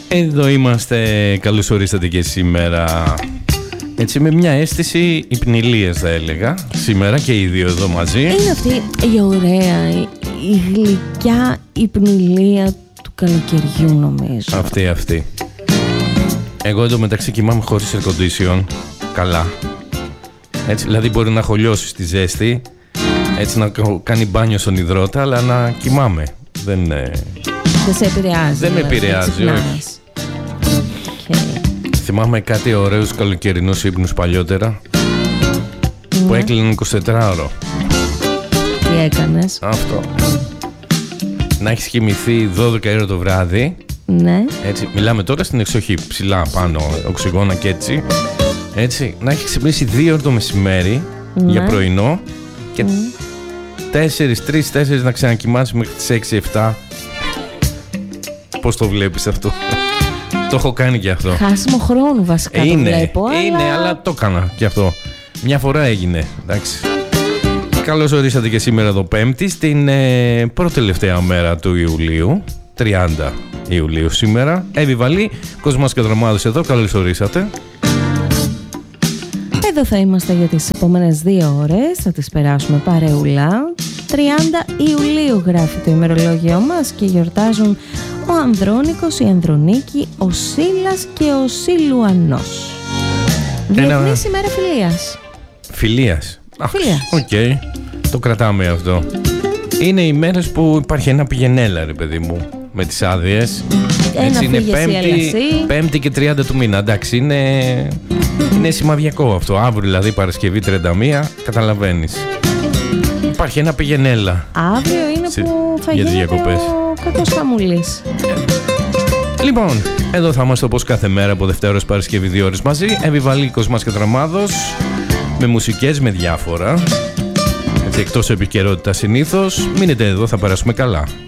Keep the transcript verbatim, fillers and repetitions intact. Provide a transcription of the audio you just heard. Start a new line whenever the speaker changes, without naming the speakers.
Εδώ είμαστε, καλώς ορίσατε και σήμερα. Έτσι με μια αίσθηση υπνηλίας θα έλεγα. Σήμερα και οι δύο εδώ μαζί.
Είναι αυτή η ωραία, η, η γλυκιά υπνηλία του καλοκαιριού νομίζω.
Αυτή, αυτή. Εγώ εντωμεταξύ κοιμάμαι χωρίς air condition. Καλά. Έτσι, δηλαδή μπορεί να χωλιώσει στη ζέστη. Έτσι να κάνει μπάνιο στον υδρότα, αλλά να κοιμάμαι. Δεν,
δεν σε επηρεάζει.
Δεν με επηρεάζει, όχι.
Okay.
Θυμάμαι κάτι ωραίους καλοκαιρινούς ύπνους παλιότερα, mm. που έκλειναν εικοσιτετράωρο.
Τι έκανες?
Αυτό. Να έχεις κοιμηθεί δώδεκα ώρα το βράδυ.
Ναι.
Έτσι, μιλάμε τώρα στην εξοχή, ψηλά πάνω, οξυγόνα και έτσι. Έτσι, να έχεις ξυπνήσει δύο ώρα το μεσημέρι, ναι, για πρωινό και mm. τέσσερις, τρεις, τέσσερις να ξανακοιμάσαι μέχρι τις έξι εφτά. Πώς το βλέπεις αυτό? Το έχω κάνει και αυτό.
Χάσιμο χρόνου βασικά.
Είναι,
το βλέπω,
είναι, αλλά... αλλά το έκανα και αυτό. Μια φορά έγινε, εντάξει. Καλώς ορίσατε και σήμερα εδώ Πέμπτη, στην ε, πρώτη τελευταία μέρα του Ιουλίου, τριάντα Ιουλίου σήμερα. Εύη Βαλή, Κοσμάς και Δρομάδος εδώ, καλώς ορίσατε.
Εδώ θα είμαστε για τις επόμενες δύο ώρες, θα τις περάσουμε παρεουλά. τριάντα Ιουλίου γράφει το ημερολόγιο μας και γιορτάζουν ο Ανδρώνικος, η Ανδρονίκη, ο Σύλλας και ο Σιλουανός. Διεθνής ημέρα φιλίας.
Φιλίας.
Φιλίας.
Οκ, okay. Το κρατάμε αυτό. Είναι οι μέρες που υπάρχει ένα πηγενέλα, ρε παιδί μου, με τις άδειες.
Ένα
έτσι είναι
πέμπτη,
πέμπτη και τριάντα του μήνα. Εντάξει, είναι, είναι σημαδιακό αυτό. Αύριο δηλαδή Παρασκευή τριάντα μία, καταλαβαίνεις. Υπάρχει ένα πηγενέλα.
Αύριο είναι σε... που θα γίνει ο κακός χαμουλής.
Λοιπόν, εδώ θα είμαστε όπως κάθε μέρα από Δευτέρα ως Παρασκευή δύο ώρες μαζί. Εύη Βαλή, Κοσμάς και Δραμάδος, με μουσικές, με διάφορα. Έτσι, εκτός επικαιρότητα συνήθως. Μείνετε εδώ, θα περάσουμε καλά.